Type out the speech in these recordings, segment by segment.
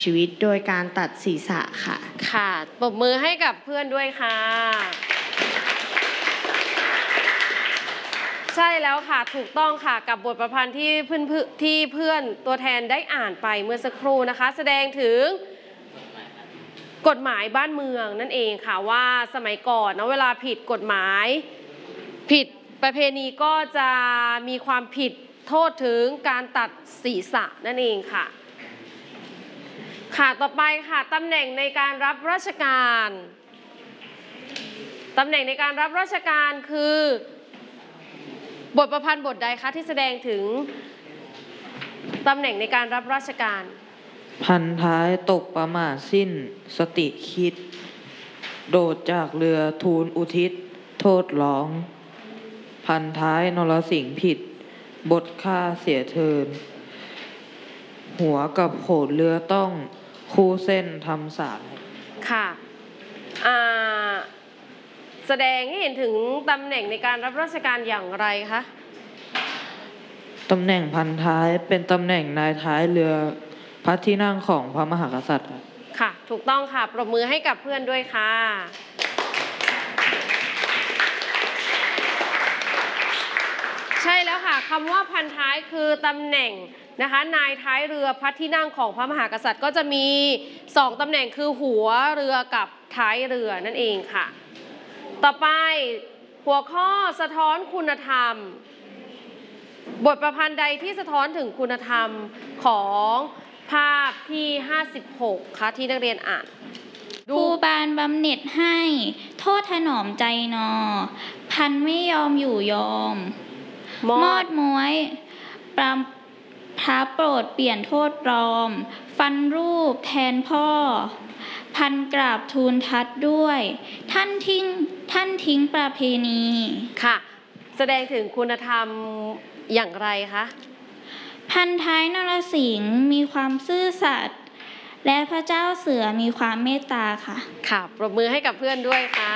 ชีวิตโดยการตัดศีรษะค่ะค่ะปรบมือให้กับเพื่อนด้วยค่ะใช่แล้วค่ะถูกต้องค่ะกับบทประพันธ์ที่เพื่อนตัวแทนได้อ่านไปเมื่อสักครู่นะคะแสดงถึงกฎหมายบ้านเมืองนั่นเองค่ะว่าสมัยก่อนนะเวลาผิดกฎหมายผิดประเพณีก็จะมีความผิดโทษถึงการตัดศีรษะนั่นเองค่ะค่ะต่อไปค่ะตำแหน่งในการรับราชการตำแหน่งในการรับราชการคือบทประพันธ์บทใดคะที่แสดงถึงตำแหน่งในการรับราชการพันท้ายตกประมาทสิ้นสติคิดโดดจากเรือทูลอุทิศโทษร้องพันท้ายนรสิงห์ผิดบทฆ่าเสียเทินหัวกับโขดเรือต้องคู่เส้นทำสายค่ะแสดงให้เห็นถึงตำแหน่งในการรับราชการอย่างไรคะตำแหน่งพันท้ายเป็นตำแหน่งนายท้ายเรือพระที่นั่งของพระมหากษัตริย์ค่ะถูกต้องค่ะปรบมือให้กับเพื่อนด้วยค่ะใช่แล้วค่ะคำว่าพันท้ายคือตำแหน่งนะคะนายท้ายเรือพระที่นั่งของพระมหากษัตริย์ก็จะมี2ตำแหน่งคือหัวเรือกับท้ายเรือนั่นเองค่ะต่อไปหัวข้อสะท้อนคุณธรรมบทประพันธ์ใดที่สะท้อนถึงคุณธรรมของภาพที่56คะที่นักเรียนอ่านภูบาลบำเหน็จให้โทษถนอมใจนอพันไม่ยอมอยู่ยอมมอดม้วยพระโปรดเปลี่ยนโทษปลอมฟันรูปแทนพ่อพันกราบทูลทัดด้วยท่านทิ้งประเพณีค่ะแสดงถึงคุณธรรมอย่างไรคะพันท้ายนรสิงห์มีความซื่อสัตย์และพระเจ้าเสือมีความเมตตาค่ะค่ะปรบมือให้กับเพื่อนด้วยค่ะ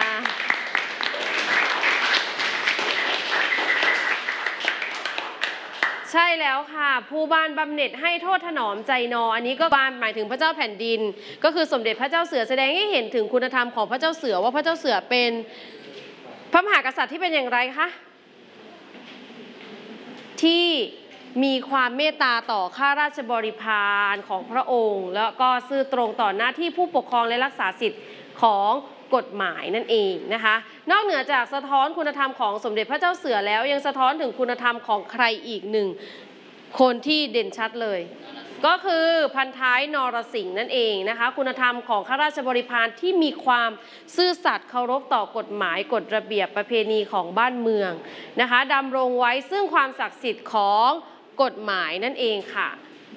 ใช่แล้วค่ะภูบาลบำเหน็จให้โทษถนอมใจนออันนี้ก็บาลหมายถึงพระเจ้าแผ่นดินก็คือสมเด็จพระเจ้าเสือแสดงให้เห็นถึงคุณธรรมของพระเจ้าเสือว่าพระเจ้าเสือเป็นพระมหากษัตริย์ที่เป็นอย่างไรคะที่มีความเมตตาต่อข้าราชบริพารของพระองค์แล้วก็ซื่อตรงต่อหน้าที่ผู้ปกครองและรักษาสิทธิ์ของกฎหมายนั่นเองนะคะนอกเหนือจากสะท้อนคุณธรรมของสมเด็จพระเจ้าเสือแล้วยังสะท้อนถึงคุณธรรมของใครอีกหนึ่งคนที่เด่นชัดเลยก็คือพันท้ายนรสิงห์นั่นเองนะคะคุณธรรมของข้าราชบริพารที่มีความซื่อสัตย์เคารพต่อกฎหมายกฎระเบียบประเพณีของบ้านเมืองนะคะดำรงไว้ซึ่งความศักดิ์สิทธิ์ของกฎหมายนั่นเองค่ะ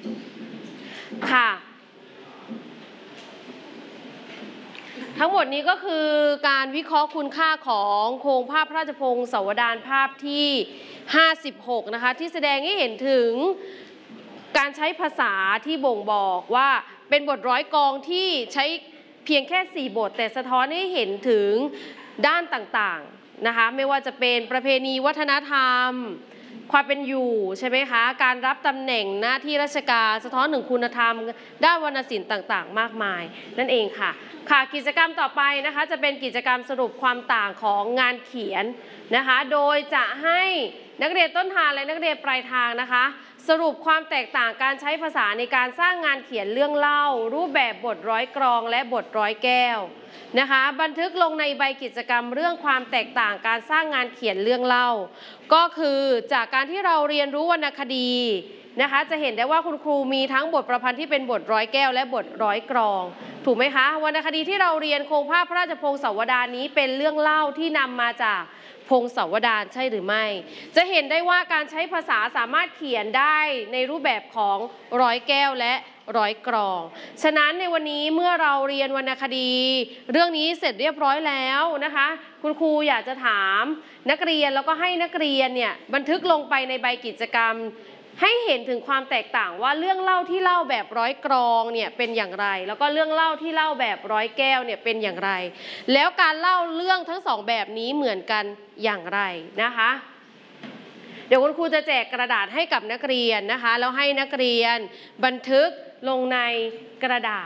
ทั้งหมดนี้ก็คือการวิเคราะห์คุณค่าของโครงภาพพระราชพงศาวดารภาพที่56นะคะที่แสดงให้เห็นถึงการใช้ภาษาที่บ่งบอกว่าเป็นบทร้อยกลองที่ใช้เพียงแค่4บทแต่สะท้อนให้เห็นถึงด้านต่างๆนะคะไม่ว่าจะเป็นประเพณีวัฒนธรรมความเป็นอยู่ใช่ไหมคะการรับตำแหน่งหน้าที่ราชการสะท้อนถึงคุณธรรมด้านวรรณศิลป์ต่างๆมากมายนั่นเองค่ะกิจกรรมต่อไปนะคะจะเป็นกิจกรรมสรุปความต่างของงานเขียนนะคะโดยจะให้นักเรียนต้นทางและนักเรียนปลายทางนะคะสรุปความแตกต่างการใช้ภาษาในการสร้างงานเขียนเรื่องเล่ารูปแบบบทร้อยกลองและบทร้อยแก้วนะคะบันทึกลงในใบกิจกรรมเรื่องความแตกต่างการสร้างงานเขียนเรื่องเล่าก็คือจากการที่เราเรียนรู้วรรณคดีนะคะจะเห็นได้ว่าคุณครูมีทั้งบทประพันธ์ที่เป็นบทร้อยแก้วและบทร้อยกลองถูกไหมคะวรรณคดีที่เราเรียนโครงภาพพระราชพงศาวดารนี้เป็นเรื่องเล่าที่นำมาจากพงศาวดารใช่หรือไม่จะเห็นได้ว่าการใช้ภาษาสามารถเขียนได้ในรูปแบบของร้อยแก้วและร้อยกลองฉะนั้นในวันนี้เมื่อเราเรียนวรรณคดีเรื่องนี้เสร็จเรียบร้อยแล้วนะคะคุณครูอยากจะถามนักเรียนแล้วก็ให้นักเรียนเนี่ยบันทึกลงไปในใบกิจกรรมให้เห็นถึงความแตกต่างว่าเรื่องเล่าที่เล่าแบบร้อยกลองเนี่ยเป็นอย่างไรแล้วก็เรื่องเล่าที่เล่าแบบร้อยแก้วเนี่ยเป็นอย่างไรแล้วการเล่าเรื่องทั้งสองแบบนี้เหมือนกันอย่างไรนะคะเดี๋ยวคุณครูจะแจกกระดาษให้กับนักเรียนนะคะแล้วให้นักเรียนบันทึกลงในกระดาษ